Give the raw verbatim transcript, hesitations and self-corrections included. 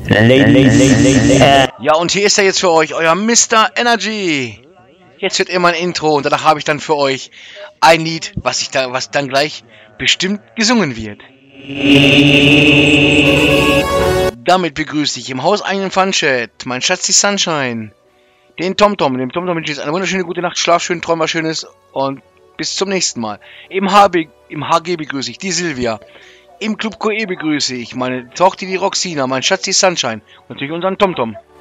Ja, und hier ist er jetzt für euch, euer Mister Energy. Jetzt wird immer ein Intro und danach habe ich dann für euch ein Lied, was ich da, was dann gleich bestimmt gesungen wird. Damit begrüße ich im hauseigenen Funchat mein Schatz die Sunshine, den TomTom, dem TomTom wünsche ich eine wunderschöne gute Nacht, Schlaf schön, träum was Schönes und bis zum nächsten Mal. Im H B, im H G begrüße ich die Silvia. Im Club Q E begrüße ich meine Tochter die Roxina, mein Schatz die Sunshine und natürlich unseren TomTom.